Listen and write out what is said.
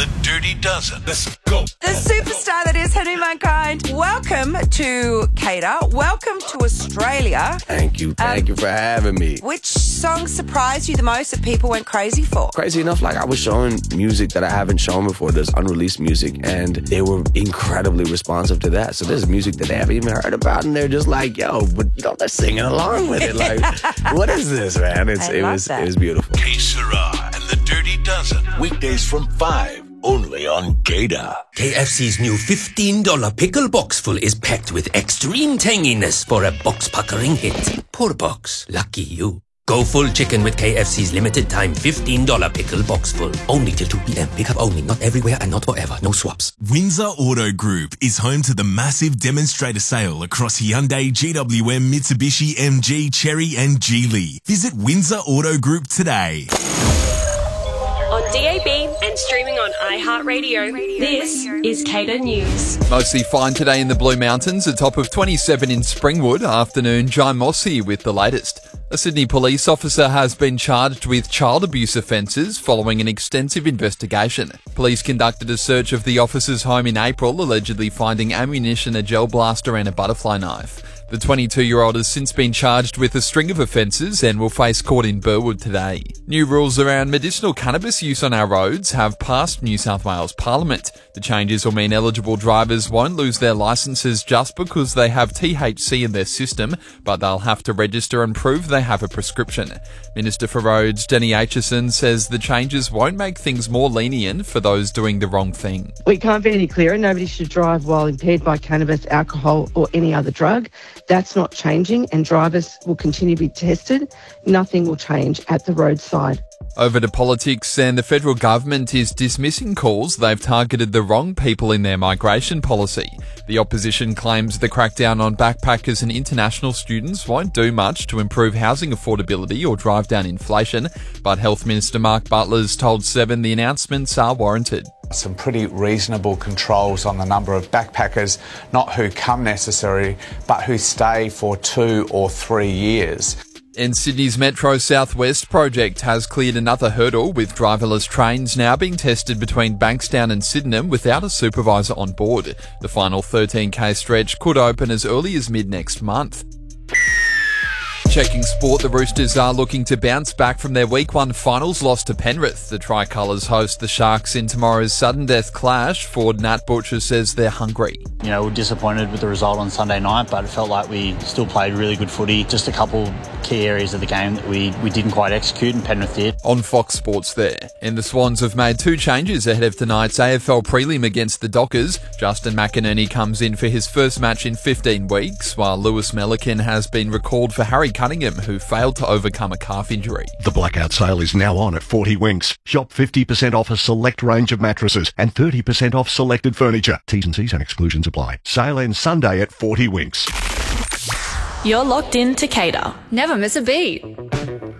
The Dirty Dozen. Let's go. The superstar that is Hanuman. Welcome to Cater. Welcome to Australia. Thank you for having me. Which song surprised you the most that people went crazy for? Crazy enough, I was showing music that I haven't shown before. There's unreleased music, and they were incredibly responsive to that. So there's music that they haven't even heard about, and they're just like, yo, but they're singing along with it. What is this, man? It was beautiful. Que Sera and The Dirty Dozen. Weekdays from 5. Only on Gator. KFC's new $15 pickle box full is packed with extreme tanginess for a box-puckering hit. Poor box. Lucky you. Go full chicken with KFC's limited time $15 pickle box full. Only till 2 p.m. Pick up only. Not everywhere and not forever. No swaps. Windsor Auto Group is home to the massive demonstrator sale across Hyundai, GWM, Mitsubishi, MG, Chery and Geely. Visit Windsor Auto Group today. On DAB and streaming on iHeartRadio, this is Cater News. Mostly fine today in the Blue Mountains, a top of 27 in Springwood. Afternoon, John Mossy with the latest. A Sydney police officer has been charged with child abuse offences following an extensive investigation. Police conducted a search of the officer's home in April, allegedly finding ammunition, a gel blaster and a butterfly knife. The 22-year-old has since been charged with a string of offences and will face court in Burwood today. New rules around medicinal cannabis use on our roads have passed New South Wales Parliament. The changes will mean eligible drivers won't lose their licences just because they have THC in their system, but they'll have to register and prove they have a prescription. Minister for Roads, Denny Aitchison, says the changes won't make things more lenient for those doing the wrong thing. We can't be any clearer. Nobody should drive while impaired by cannabis, alcohol or any other drug. That's not changing, and drivers will continue to be tested. Nothing will change at the roadside. Over to politics, and the federal government is dismissing calls they've targeted the wrong people in their migration policy. The opposition claims the crackdown on backpackers and international students won't do much to improve housing affordability or drive down inflation, but Health Minister Mark Butler's told Seven the announcements are warranted. Some pretty reasonable controls on the number of backpackers, not who come necessarily, but who stay for 2 or 3 years. And Sydney's Metro Southwest project has cleared another hurdle, with driverless trains now being tested between Bankstown and Sydenham without a supervisor on board. The final 13k stretch could open as early as mid-next month. Checking sport, the Roosters are looking to bounce back from their Week 1 finals loss to Penrith. The Tricolours host the Sharks in tomorrow's sudden death clash. Forward Nat Butcher says they're hungry. We're disappointed with the result on Sunday night, but it felt like we still played really good footy. Just a couple key areas of the game that we didn't quite execute, and Penrith did. On Fox Sports there. And the Swans have made 2 changes ahead of tonight's AFL prelim against the Dockers. Justin McInerney comes in for his first match in 15 weeks, while Lewis Melican has been recalled for Harry Cunningham, who failed to overcome a calf injury. The blackout sale is now on at 40 Winks. Shop 50% off a select range of mattresses and 30% off selected furniture. T's and C's and exclusions apply. Sale ends Sunday at 40 Winks. You're locked in to Cater. Never miss a beat.